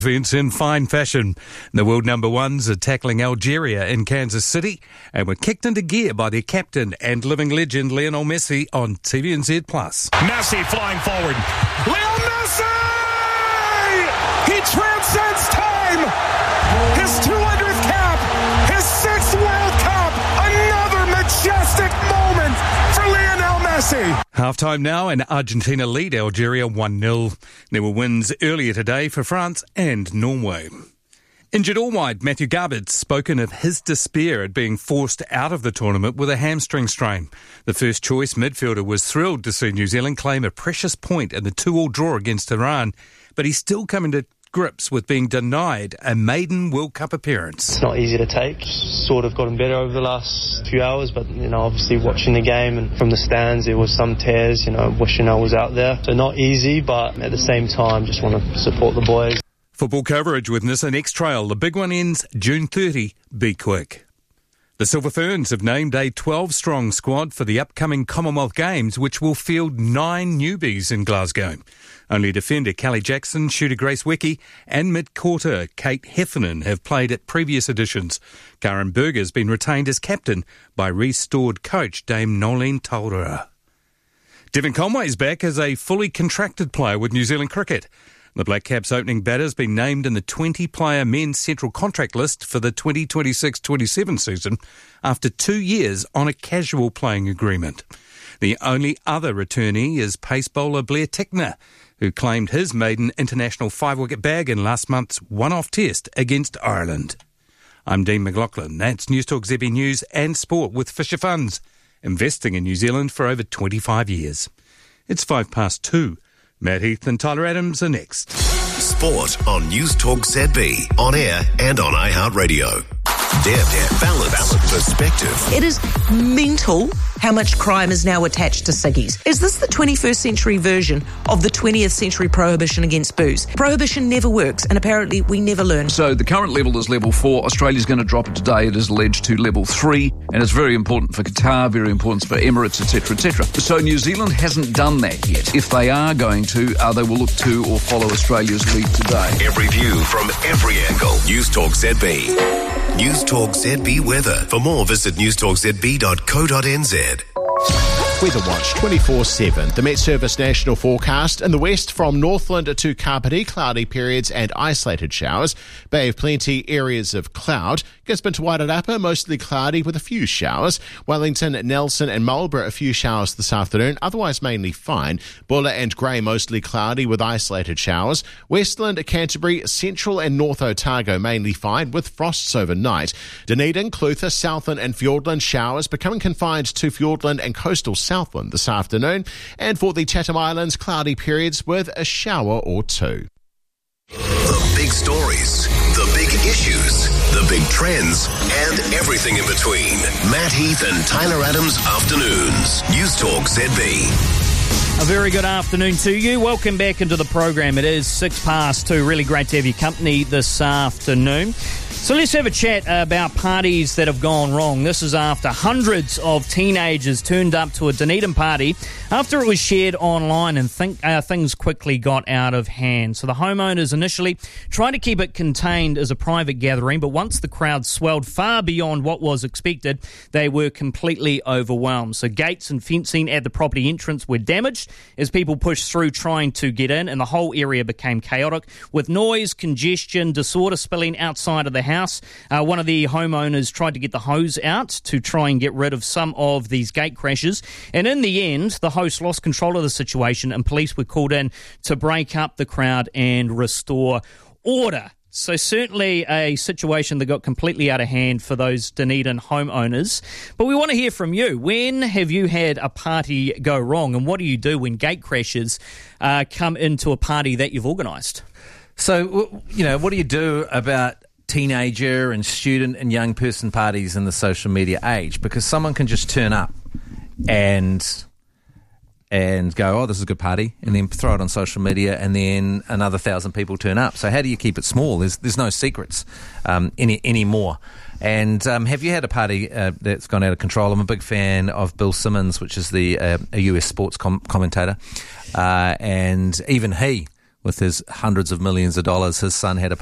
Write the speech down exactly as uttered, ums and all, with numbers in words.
Events in fine fashion. The world number ones are tackling Algeria in Kansas City and were kicked into gear by their captain and living legend Lionel Messi on T V N Z Plus. Messi flying forward. Lionel Messi! He transcends time! His two hundredth cap! His sixth World Cup! Another majestic moment for Lionel Messi! Half-time now and Argentina lead Algeria one nil. There were wins earlier today for France and Norway. Injured all-wide Matthew Garbutt's spoken of his despair at being forced out of the tournament with a hamstring strain. The first-choice midfielder was thrilled to see New Zealand claim a precious point in the two-all draw against Iran, but he's still coming to grips with being denied a maiden World Cup appearance. It's not easy to take. Sort of gotten better over the last few hours, but you know, obviously watching the game and from the stands, there was some tears. You know, wishing I was out there. So not easy, but at the same time, just want to support the boys. Football coverage with Nissan X-Trail. The big one ends June thirtieth. Be quick. The Silver Ferns have named a twelve-strong squad for the upcoming Commonwealth Games, which will field nine newbies in Glasgow. Only defender Kelly Jackson, shooter Grace Wicke and mid-quarter Kate Heffernan have played at previous editions. Karen Berger has been retained as captain by restored coach Dame Nolene Taurua. Devon Conway is back as a fully contracted player with New Zealand Cricket. The Black Caps opening batter has been named in the twenty-player men's central contract list for the twenty twenty-six twenty-seven season after two years on a casual playing agreement. The only other returnee is pace bowler Blair Tickner, who claimed his maiden international five-wicket bag in last month's one-off test against Ireland. I'm Dean McLaughlin. That's News Talk Z B News and Sport with Fisher Funds, investing in New Zealand for over twenty-five years. It's five past two. Matt Heath and Tyler Adams are next. Sport on News Talk Z B, on air and on iHeartRadio. Deb, Deb, balance, balance, perspective. It is mental how much crime is now attached to ciggies. Is this the twenty-first century version of the twentieth century prohibition against booze? Prohibition never works, and apparently we never learn. So the current level is level four. Australia's going to drop it today. It is alleged to level three, and it's very important for Qatar, very important for Emirates, et cetera, et cetera. So New Zealand hasn't done that yet. If they are going to, uh, they will look to or follow Australia's lead today. Every view from every angle. News Talk Z B. News Talk Z B weather. For more, visit news talk z b dot co dot n z. Weather Watch twenty-four seven. The Met Service national forecast in the west from Northland to Kapiti, cloudy periods and isolated showers. Bay of Plenty, areas of cloud. Gisborne to Wairarapa, mostly cloudy with a few showers. Wellington, Nelson and Marlborough, a few showers this afternoon, otherwise mainly fine. Bulla and Grey, mostly cloudy with isolated showers. Westland, Canterbury, Central and North Otago, mainly fine with frosts overnight. Dunedin, Clutha, Southland and Fiordland, showers becoming confined to Fiordland and coastal Southland this afternoon. And for the Chatham Islands, cloudy periods with a shower or two. The big stories, the big issues, the big trends, and everything in between. Matt Heath and Tyler Adams Afternoons. News Talk Z B. A very good afternoon to you. Welcome back into the program. It is six past two. Really great to have your company this afternoon. So let's have a chat about parties that have gone wrong. This is after hundreds of teenagers turned up to a Dunedin party after it was shared online, and think, uh, things quickly got out of hand. So the homeowners initially tried to keep it contained as a private gathering, but once the crowd swelled far beyond what was expected, they were completely overwhelmed. So gates and fencing at the property entrance were damaged as people pushed through trying to get in, and the whole area became chaotic with noise, congestion, disorder spilling outside of the house. House. Uh, one of the homeowners tried to get the hose out to try and get rid of some of these gate crashes, and in the end the host lost control of the situation and police were called in to break up the crowd and restore order. So certainly a situation that got completely out of hand for those Dunedin homeowners. But we want to hear from you. When have you had a party go wrong, and what do you do when gate crashes uh, come into a party that you've organised? So, you know, what do you do about teenager and student and young person parties in the social media age? Because someone can just turn up and and go, oh, this is a good party, and then throw it on social media, and then another thousand people turn up. So how do you keep it small? There's there's no secrets um, any anymore. And um, have you had a party uh, that's gone out of control? I'm a big fan of Bill Simmons, which is the uh, a U S sports com- commentator, uh, and even he with his hundreds of millions of dollars, his son had a